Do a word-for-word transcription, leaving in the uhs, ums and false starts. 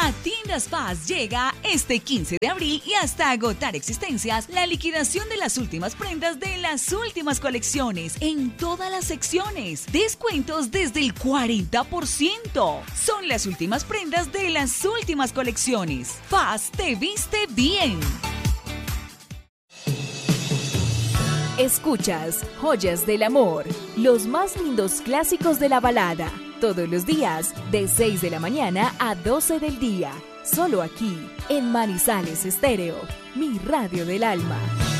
A Tiendas Paz llega este quince de abril y hasta agotar existencias la liquidación de las últimas prendas de las últimas colecciones en todas las secciones. Descuentos desde el cuarenta por ciento. Son las últimas prendas de las últimas colecciones. Paz te viste bien. Escuchas Joyas del Amor, los más lindos clásicos de la balada. Todos los días, de seis de la mañana a doce del día. Solo aquí, en Manizales Estéreo, mi radio del alma.